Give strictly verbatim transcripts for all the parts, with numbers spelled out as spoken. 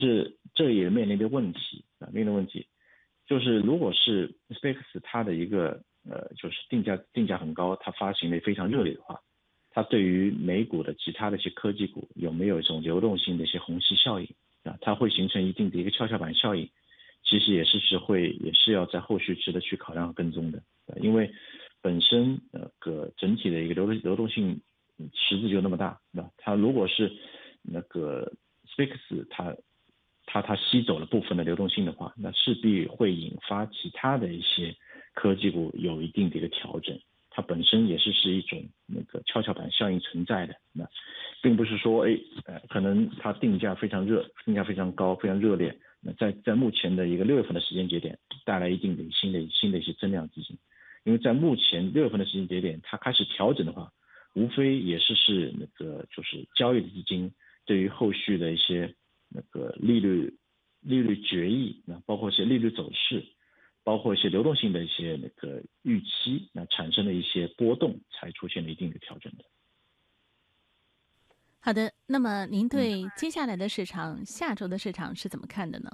是这也面临的问题啊，面临的问题就是如果是 S P A C 它的一个呃就是定价定价很高，它发行的非常热烈的话，它对于美股的其他的一些科技股有没有一种流动性的一些虹吸效应啊？它会形成一定的一个跷跷板效应，其实也是是会也是要在后续值得去考量和跟踪的，啊、因为本身呃个整体的一个流动流动性池子就那么大，那它如果是那个 S P A C 它它它吸走了部分的流动性的话，那势必会引发其他的一些科技股有一定的一个调整。它本身也是是一种那个跷跷板效应存在的，那并不是说哎呃可能它定价非常热，定价非常高，非常热烈，那在在目前的一个六月份的时间节点带来一定的新的新的一些增量资金，因为在目前六月份的时间节点它开始调整的话，无非也是是那个就是交易的资金对于后续的一些那个利率利率决议，那包括一些利率走势，包括一些流动性的一些那个预期，那产生了一些波动，才出现了一定的调整的。 好的，那么您对接下来的市场、下周的市场是怎么看的呢？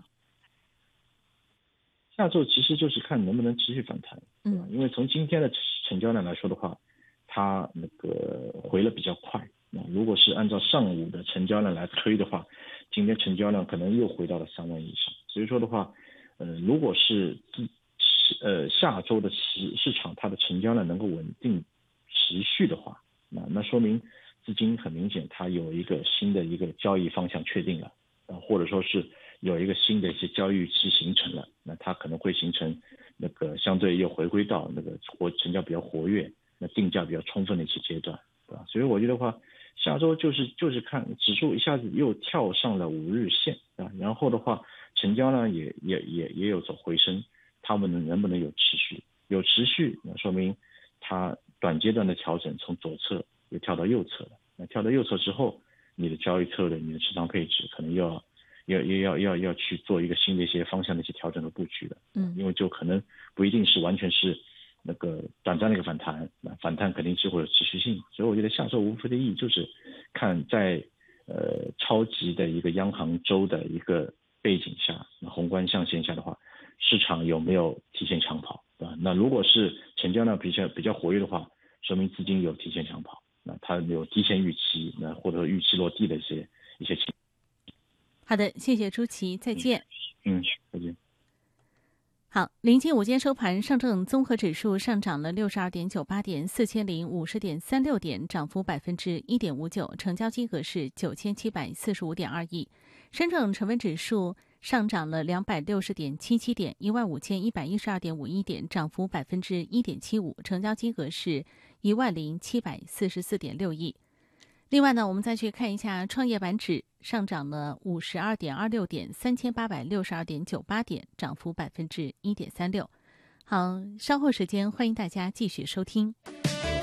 下周其实就是看能不能持续反弹，对吧？因为从今天的成交量来说的话，它那个回了比较快。那如果是按照上午的成交量来推的话，今天成交量可能又回到了三万以上。所以说的话，呃，如果是呃下周的市市场它的成交量能够稳定持续的话，那那说明资金很明显它有一个新的一个交易方向确定了，啊，或者说是有一个新的一些交易预期形成了，那它可能会形成那个相对又回归到那个活成交比较活跃，那定价比较充分的一些阶段，对吧？所以我觉得话，下周就是就是看指数一下子又跳上了五日线啊，然后的话成交呢也也也也有所回升，它们能不能有持续？有持续，那说明它短阶段的调整从左侧又跳到右侧了。那跳到右侧之后，你的交易策略、你的持仓配置可能要要要要要去做一个新的一些方向的一些调整和布局的。嗯，因为就可能不一定是完全是那个短暂的一个反弹，那反弹肯定是会有持续性。所以我觉得下周无非的意义就是看在呃超级的一个央行周的一个背景下，那宏观象限下的话，市场有没有提前抢跑，对吧？那如果是成交量比较比较活跃的话，说明资金有提前抢跑，那它有提前预期，那或者预期落地的一些一些情况。 好的，谢谢朱琦，再见。 嗯，再见。 好，临近午间收盘，上证综合指数上涨了六十二点九八点，四千零五十点三六点，涨幅百分之一点五九，成交金额是九千七百四十五点二亿。深证成分指数上涨了两百六十点七七点，一万五千一百一十二点五一点，涨幅百分之一点七五，成交金额是一万零七百四十四点六亿。另外呢，我们再去看一下创业板指上涨了五十二点二六点，三千八百六十二点九八点，涨幅百分之一点三六。好，稍后时间欢迎大家继续收听。